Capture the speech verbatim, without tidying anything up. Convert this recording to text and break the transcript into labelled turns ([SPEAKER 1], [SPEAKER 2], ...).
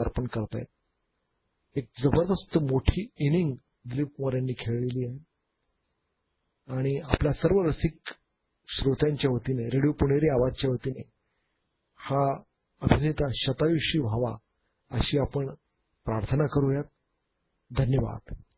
[SPEAKER 1] अर्पण करतायत. एक जबरदस्त मोठी इनिंग दिलीप कुमार यांनी खेळलेली आहे आणि आपल्या सर्व रसिक श्रोत्यांच्या वतीने, रेडिओ पुणेरी आवाजच्या वतीने हा अभिनेता शतायुषी व्हावा अशी आपण प्रार्थना करूयात. धन्यवाद.